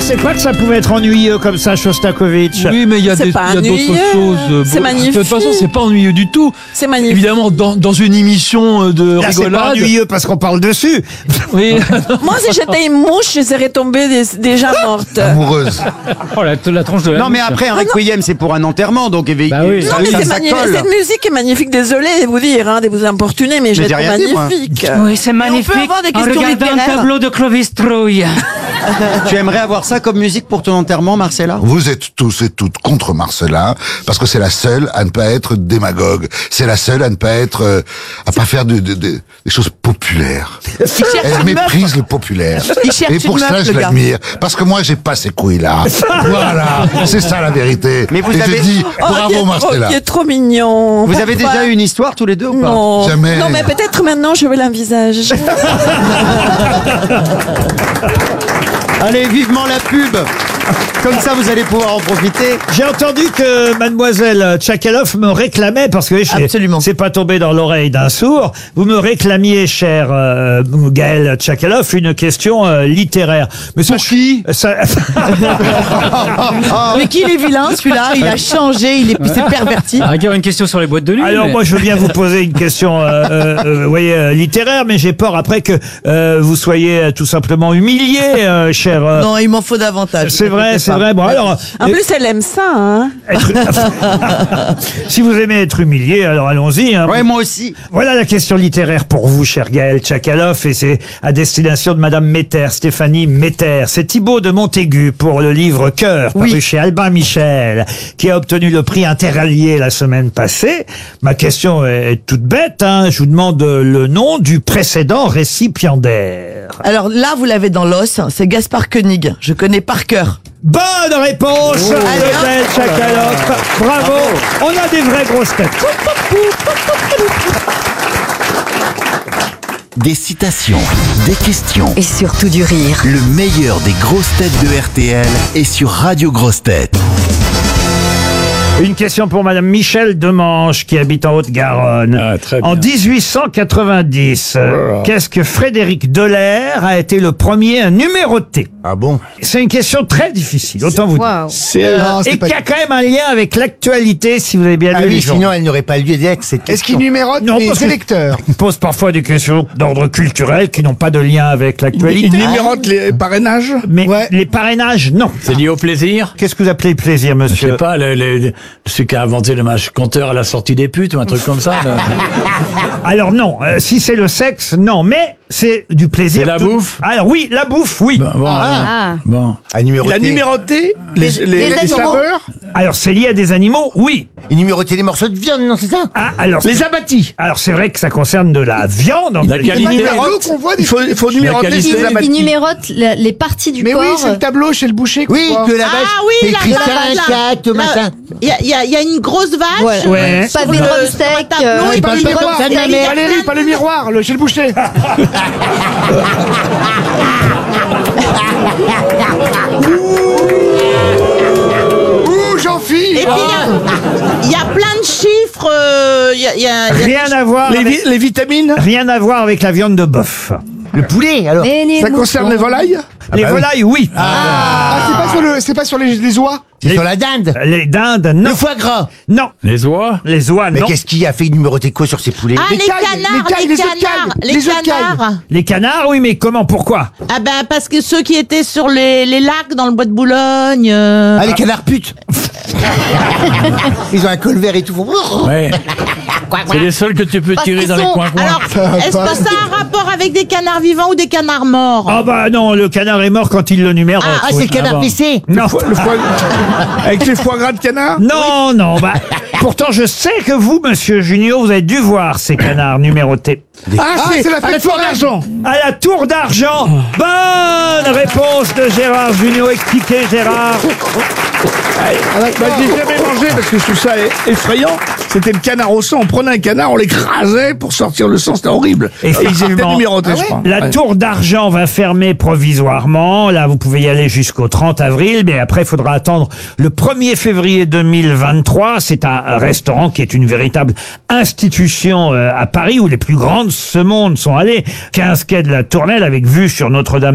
pensais pas que ça pouvait être ennuyeux comme ça, Shostakovich. Oui, mais il y a C'est pas d'autres ennuyeux. choses. C'est magnifique. De toute façon, c'est pas ennuyeux du tout. C'est magnifique. Évidemment, dans une émission de Là, c'est pas rigolade. ennuyeux parce qu'on parle dessus. Oui. Moi, si j'étais une mouche, je serais tombée déjà morte. Amoureuse. Oh, la tronche de la Non, mais mouche. après, un requiem, c'est pour un enterrement, donc Bah oui. Non, mais c'est magnifique. colle. Cette musique est magnifique. Désolée de vous dire, de vous importuner, mais je j'ai trouve rien dit, moi. magnifique. Oui, c'est magnifique. avoir des En questions regardant un littéraires. tableau de Clovis Trouille. Tu aimerais avoir ça comme musique pour ton enterrement, Marcella? Vous êtes tous et toutes contre Marcella parce que c'est la seule à ne pas être démagogue. C'est la seule à ne pas être, à pas faire des choses populaires. Elle méprise le populaire. Il cherche Et pour une ça, meuf, je le gars. l'admire. Parce que moi, j'ai pas ces couilles-là. Voilà. C'est ça la vérité. Mais vous et avez- je dis, Oh, bravo Marcella. il est trop mignon. Vous avez Pourquoi déjà eu une histoire tous les deux ou pas? Non. Jamais. Non, mais peut-être maintenant, je vais l'envisager. Allez, vivement la pub. Comme ça, vous allez pouvoir en profiter. J'ai entendu que mademoiselle Tchakaloff me réclamait, parce que Absolument. c'est pas tombé dans l'oreille d'un sourd, vous me réclamiez, cher Gaël Tchakaloff, une question littéraire. Mais ça, Pour qui ça, Mais qu'il est vilain, celui-là. Il a changé, c'est perverti. Ah, regarde, une question sur les boîtes de nuit. Alors mais- moi je veux bien vous poser une question vous voyez, littéraire, mais j'ai peur après que vous soyez tout simplement humilié, cher... Non, il m'en faut davantage. c'est vrai, c'est vrai. Bon alors... En plus, elle aime ça, hein. être- si vous aimez être humilié, alors allons-y. Hein. Ouais, moi aussi. Voilà la question littéraire pour vous, cher Gaël Tchakaloff, et c'est à destination de Madame Metter, Stéphanie Metter. C'est Thibaut de Montaigu pour le livre Cœur, paru chez Albin Michel, qui a obtenu le prix Interallié la semaine passée. Ma question est toute bête, hein. Je vous demande le nom du précédent récipiendaire. Alors là, vous l'avez dans l'os, c'est Gaspard Koenig. Je connais par cœur. Bonne réponse de Gaël Tchakaloff. Bravo. On a des vraies grosses têtes. Des citations, des questions. Et surtout du rire. Le meilleur des grosses têtes de RTL est sur Radio Grosses Têtes. Une question pour Madame Michel Demange, qui habite en Haute-Garonne. Ah, très bien. En 1890, qu'est-ce que Frédéric Delair a été le premier à numéroter? Ah bon? C'est une question très difficile, autant vous dire. Et qui a quand même un lien avec l'actualité, si vous avez bien lu les journaux. elle n'aurait pas lieu d'être cette Est-ce qu'il numérote Non, les parce que- électeurs? On pose parfois des questions d'ordre culturel qui n'ont pas de lien avec l'actualité. Il numérote les parrainages? Mais Ouais. les parrainages, non. C'est lié au plaisir. Qu'est-ce que vous appelez plaisir, Je monsieur? sais pas, celui qui a inventé le match compteur à la sortie des putes ou un truc comme ça. là. Alors non, si c'est le sexe, non, mais c'est du plaisir. C'est la bouffe. Alors oui, la bouffe, oui. Bon, bon. Il a numéroté les saveurs? Alors c'est lié à des animaux, oui. Il numérotait les morceaux de viande, non, c'est ça? Ah, alors Les abattis. alors c'est vrai que ça concerne de la viande. en La réalité. qualité. Numérote qu'on voit, il faut numéroter qualité. les Il abattis. Il numérote les parties du Mais corps. oui, c'est le tableau chez le boucher. qu'on voit. la vache. Ah oui, c'est la écrit vache, 5, 4, machin. Il y a une grosse vache. Ouais. Pas des drumsticks. Non, pas le miroir. il y a Valérie, pas le miroir, chez le boucher. Ouh, Jean-Philippe. Et puis, il y a plein de chiffres. Il y a Rien à voir. Avec, Les vitamines. rien à voir avec la viande de bœuf. Le poulet, alors. Ça concerne les volailles? Les volailles, oui. C'est pas sur les oies? C'est sur la dinde. Les dindes, non. Le foie gras. Non. Les oies. Les oies, Mais non. qu'est-ce qui a fait numéroter quoi sur ces poulets? Ah, les cailles, canards, les œufs de caille, les les œufs de caille. canards. Les canards, oui, mais comment, pourquoi? Ah ben parce que ceux qui étaient sur les lacs dans le bois de Boulogne. Ah, les canards putes. Ils ont un col vert et tout. Ouais. C'est les seuls que tu peux Parce tirer qu'ils dans les sont- coins-coins. Alors, est-ce que ça a un rapport avec des canards vivants ou des canards morts? Ah bah non, le canard est mort quand il le numérote. Ah, c'est oui. le canard bon. pissé. Non. Le foie... Avec les foie gras de canard? Non, non, bah, pourtant je sais que vous, monsieur Junio, vous avez dû voir ces canards numérotés. Ah, c'est la fête foire d'argent. À la tour d'argent. Bonne réponse de Gérard Junio. Expliquez, Gérard. J'ai jamais mangé parce que je trouve ça effrayant. C'était le canard au sang. On prenait un canard, on l'écrasait pour sortir le sang. C'était horrible. Et ils étaient Effectivement. numérotés, je crois. La tour d'argent va fermer provisoirement. Là, vous pouvez y aller jusqu'au 30 avril, mais après, il faudra attendre le 1er février 2023. C'est un restaurant qui est une véritable institution à Paris, où les plus grands de ce monde sont allés. 15 quai de la Tournelle avec vue sur Notre-Dame